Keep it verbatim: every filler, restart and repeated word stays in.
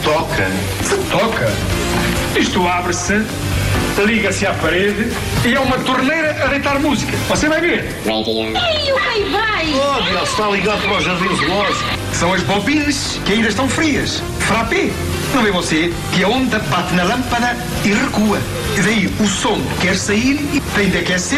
toca. Se toca? Isto abre-se, liga-se à parede e é uma torneira a deitar música. Você vai ver. Ei, o rei vai! Oh, ele está ligado para o jardim zoológico. São as bobines que ainda estão frias. Frappé. Não vê você que a onda bate na lâmpada e recua. E daí o som quer sair e tem de aquecer